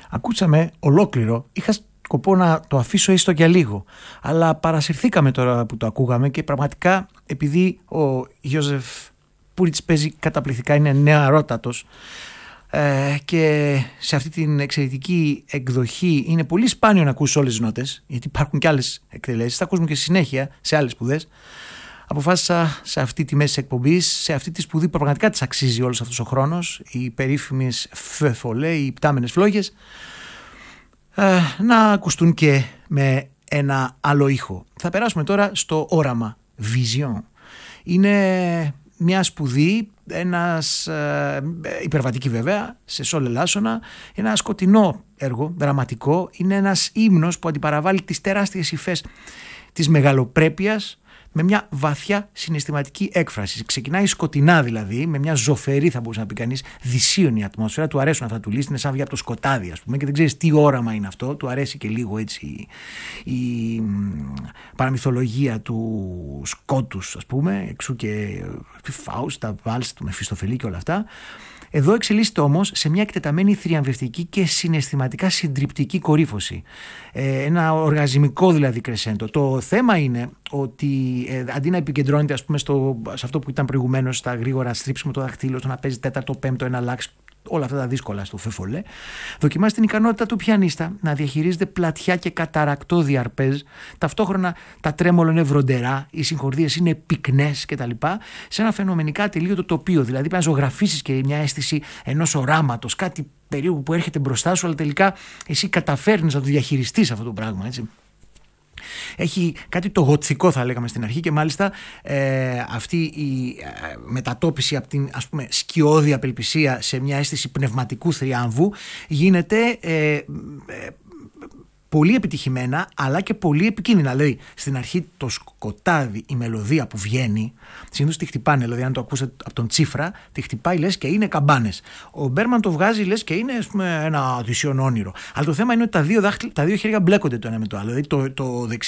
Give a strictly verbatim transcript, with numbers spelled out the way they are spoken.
Ακούσαμε ολόκληρο, είχα σκοπό να το αφήσω έστω για λίγο, αλλά παρασυρθήκαμε τώρα που το ακούγαμε και πραγματικά επειδή ο Γιώζεφ Πούριτς παίζει καταπληκτικά, είναι νεαρότατος ε, και σε αυτή την εξαιρετική εκδοχή είναι πολύ σπάνιο να ακούσεις όλες τις νότες, γιατί υπάρχουν και άλλες εκτελέσεις, θα ακούσουμε και στη συνέχεια σε άλλες σπουδές. Αποφάσισα σε αυτή τη μέση εκπομπής, σε αυτή τη σπουδή που πραγματικά της αξίζει όλος αυτός ο χρόνος, οι περίφημες φεφολέ, οι υπτάμενες φλόγες, ε, να ακουστούν και με ένα άλλο ήχο. Θα περάσουμε τώρα στο όραμα, Vision. Είναι μια σπουδή, ένας ε, υπερβατική βέβαια, σε σόλ ελάσσονα, ένα σκοτεινό έργο, δραματικό, είναι ένας ύμνος που αντιπαραβάλλει τις τεράστιες υφές της μεγαλοπρέπειας με μια βαθιά συναισθηματική έκφραση. Ξεκινάει σκοτεινά δηλαδή, με μια ζωφερή, θα μπορούσε να πει κανείς, δυσίωνη ατμόσφαιρα. Του αρέσουν αυτά του λύσει, είναι σαν βγει από το σκοτάδι, ας πούμε, και δεν ξέρεις τι όραμα είναι αυτό. Του αρέσει και λίγο έτσι η, η παραμυθολογία του σκότους, ας πούμε, εξού και τη Φάουστα, Βάλς, το Μεφιστοφελή και όλα αυτά. Εδώ εξελίσσεται όμως σε μια εκτεταμένη θριαμβευτική και συναισθηματικά συντριπτική κορύφωση. Ε, ένα οργαζημικό δηλαδή κρεσέντο. Το θέμα είναι ότι ε, αντί να επικεντρώνεται, ας πούμε, στο, σε αυτό που ήταν προηγουμένως, στα γρήγορα στρίψιμο το δαχτύλο, στο να παίζει τέταρτο, πέμπτο, ένα λάξ, όλα αυτά τα δύσκολα στο φεφολέ, δοκιμάζει την ικανότητα του πιανίστα να διαχειρίζεται πλατιά και καταρακτώδη αρπέζ, ταυτόχρονα τα τρέμολο είναι βροντερά, οι συγχορδίες είναι πυκνές κτλ. Σε ένα φαινομενικά ατελείωτο τοπίο. Δηλαδή πρέπει να ζωγραφίσεις και μια αίσθηση ενός οράματος, κάτι περίεργο που έρχεται μπροστά σου, αλλά τελικά εσύ καταφέρνεις να το διαχειριστείς αυτό το πράγμα, έτσι. Έχει κάτι το γοτθικό, θα λέγαμε στην αρχή, και μάλιστα ε, αυτή η ε, μετατόπιση από την, ας πούμε, σκιώδη απελπισία σε μια αίσθηση πνευματικού θριάμβου γίνεται ε, ε, πολύ επιτυχημένα, αλλά και πολύ επικίνδυνα. Δηλαδή, στην αρχή το σκοτάδι, η μελωδία που βγαίνει, συνήθως τη χτυπάνε. Δηλαδή, αν το ακούσετε από τον Τσίφρα, τη χτυπάει λες και είναι καμπάνες. Ο Μπέρμαν το βγάζει λες και είναι, ας πούμε, ένα δυσίων όνειρο. Αλλά το θέμα είναι ότι τα δύο, δάχτυλ, τα δύο χέρια μπλέκονται το ένα με το άλλο. Δηλαδή, το, το δεξί